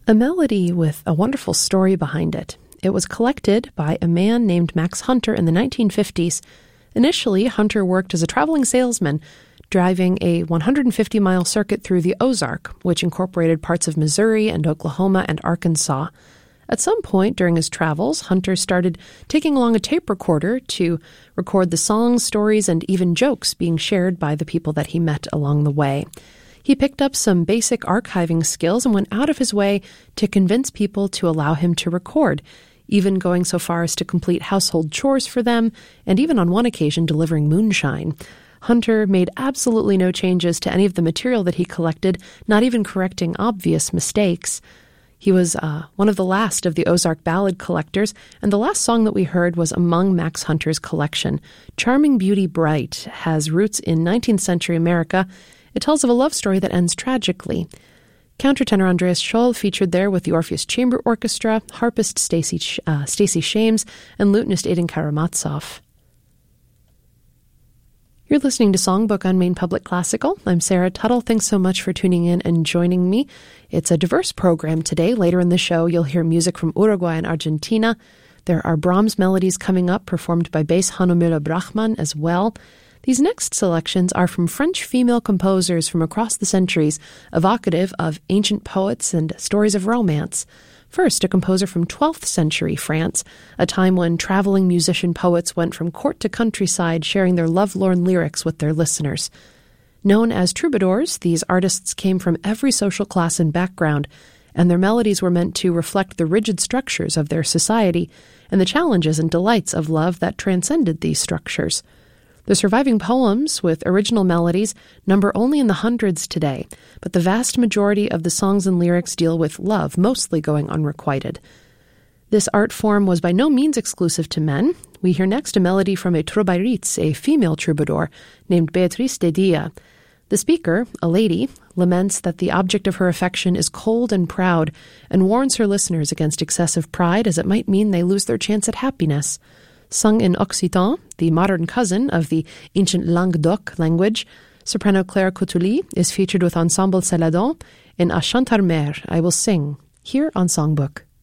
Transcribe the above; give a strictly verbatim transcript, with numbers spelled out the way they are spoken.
A melody with a wonderful story behind it. It was collected by a man named Max Hunter in the nineteen fifties. Initially, Hunter worked as a traveling salesman, driving a one hundred fifty mile circuit through the Ozark, which incorporated parts of Missouri and Oklahoma and Arkansas. At some point during his travels, Hunter started taking along a tape recorder to record the songs, stories, and even jokes being shared by the people that he met along the way. He picked up some basic archiving skills and went out of his way to convince people to allow him to record, even going so far as to complete household chores for them, and even on one occasion delivering moonshine. Hunter made absolutely no changes to any of the material that he collected, not even correcting obvious mistakes. He was uh, one of the last of the Ozark ballad collectors, and the last song that we heard was among Max Hunter's collection. Charming Beauty Bright has roots in nineteenth century America. It tells of a love story that ends tragically. Countertenor Andreas Scholl featured there with the Orpheus Chamber Orchestra, harpist Stacy uh, Stacy Shames, and lutenist Aidan Karamazov. You're listening to Songbook on Maine Public Classical. I'm Sarah Tuttle. Thanks so much for tuning in and joining me. It's a diverse program today. Later in the show, you'll hear music from Uruguay and Argentina. There are Brahms melodies coming up, performed by bass Hanno Müller-Brachmann as well. These next selections are from French female composers from across the centuries, evocative of ancient poets and stories of romance. First, a composer from twelfth century France, a time when traveling musician poets went from court to countryside sharing their lovelorn lyrics with their listeners. Known as troubadours, these artists came from every social class and background, and their melodies were meant to reflect the rigid structures of their society and the challenges and delights of love that transcended these structures. The surviving poems, with original melodies, number only in the hundreds today, but the vast majority of the songs and lyrics deal with love, mostly going unrequited. This art form was by no means exclusive to men. We hear next a melody from a troubadourice, a female troubadour, named Beatrice de Dia. The speaker, a lady, laments that the object of her affection is cold and proud, and warns her listeners against excessive pride, as it might mean they lose their chance at happiness. Sung in Occitan, the modern cousin of the ancient Languedoc language, soprano Claire Coutuli is featured with Ensemble Celadon in A Chantar Mer, I Will Sing, here on Songbook.